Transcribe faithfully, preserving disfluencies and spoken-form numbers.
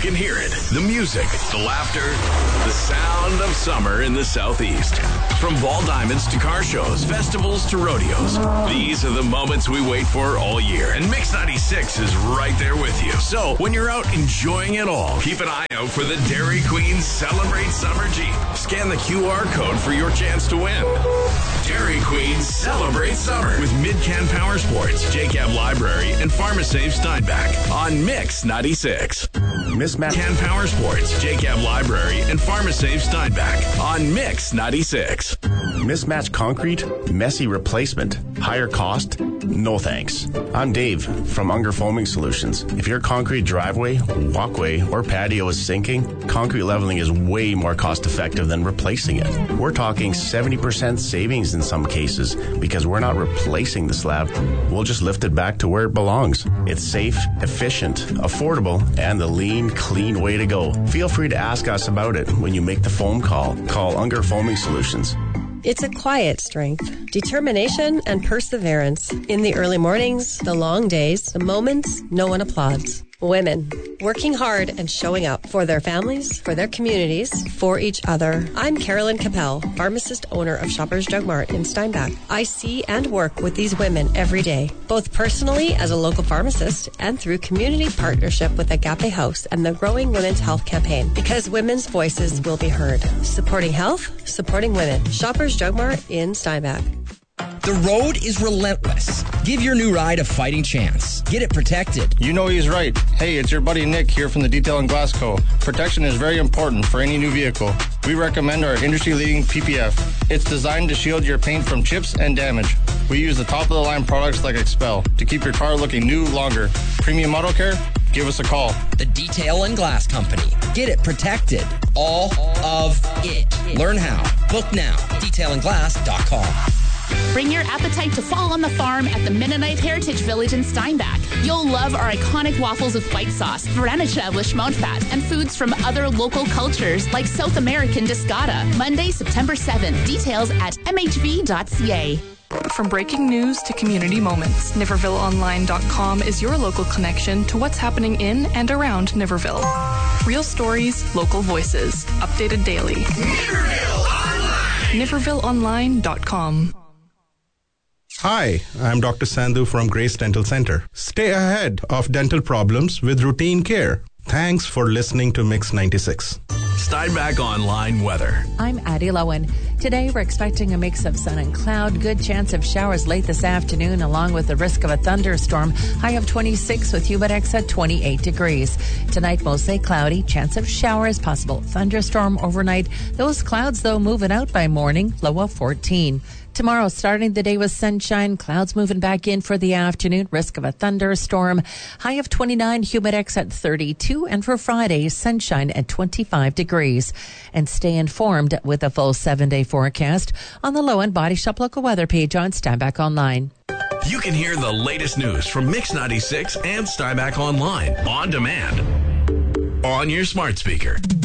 can hear it. The music, the laughter, the sound of summer in the Southeast. From ball diamonds to car shows, festivals to rodeos. These are the moments we wait for all year. And Mix ninety-six is right there with you. So when you're out enjoying it all, keep an eye out for the Dairy Queen Celebrate Summer Jeep. Scan the Q R code for your chance to win. Dairy Queen Celebrate Summer with Mid-Can Power Sports, J C A B Library, and PharmaSave Steinbach on Mix ninety-six. Mismatch Can Power Sports, J C A B Library, and PharmaSave Steinbach on Mix ninety-six. Mismatched concrete, messy replacement, higher cost? No thanks. I'm Dave from Unger Foaming Solutions. If your concrete driveway, walkway, or patio is sinking, concrete leveling is way more cost effective than replacing it. We're talking seventy percent savings in some cases because we're not replacing the slab. We'll just lift it back to where it belongs. It's safe, efficient, affordable, and the lean, clean way to go. Feel free to ask us about it when you make the phone call. Call Unger Foaming Solutions. It's a quiet strength, determination, and perseverance. In the early mornings, the long days, the moments no one applauds. Women, working hard and showing up for their families, for their communities, for each other. I'm Carolyn Capel, pharmacist owner of Shoppers Drug Mart in Steinbach. I see and work with these women every day, both personally as a local pharmacist and through community partnership with Agape House and the growing Women's Health Campaign, because women's voices will be heard. Supporting health, supporting women. Shoppers Drug Mart in Steinbach. The road is relentless. Give your new ride a fighting chance. Get it protected. You know he's right. Hey, it's your buddy Nick here from the Detail and Glass Co. Protection is very important for any new vehicle. We recommend our industry-leading P P F. It's designed to shield your paint from chips and damage. We use the top-of-the-line products like Expel to keep your car looking new longer. Premium Auto Care? Give us a call. The Detail and Glass Company. Get it protected. All of it. Learn how. Book now. detail and glass dot com. Bring your appetite to fall on the farm at the Mennonite Heritage Village in Steinbach. You'll love our iconic waffles with white sauce, Verenice with schmont and foods from other local cultures like South American discata. Monday, September seventh. Details at m h v dot c a. From breaking news to community moments, Niverville Online dot com is your local connection to what's happening in and around Niverville. Real stories, local voices, updated daily. Niverville Online! Niverville Online dot com. Hi, I'm Doctor Sandhu from Grace Dental Center. Stay ahead of dental problems with routine care. Thanks for listening to Mix ninety-six. Steinbach Online weather. I'm Addie Lowen. Today we're expecting a mix of sun and cloud. Good chance of showers late this afternoon along with the risk of a thunderstorm. High of twenty-six with Humidex at twenty-eight degrees. Tonight mostly cloudy. Chance of showers. Possible thunderstorm overnight. Those clouds though moving out by morning. Low of fourteen. Tomorrow, starting the day with sunshine, clouds moving back in for the afternoon, risk of a thunderstorm. High of twenty-nine, Humidex at thirty-two, and for Friday, sunshine at twenty-five degrees. And stay informed with a full seven-day forecast on the Low End Body Shop local weather page on Steinbach Online. You can hear the latest news from Mix ninety-six and Steinbach Online on demand on your smart speaker.